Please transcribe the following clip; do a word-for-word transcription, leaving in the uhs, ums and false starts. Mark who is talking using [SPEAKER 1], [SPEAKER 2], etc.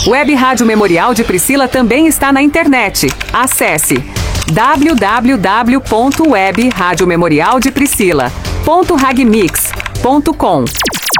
[SPEAKER 1] Web Rádio Memorial de Priscila também está na internet. Acesse w w w ponto web rádio memorial de priscila ponto ragmix ponto com.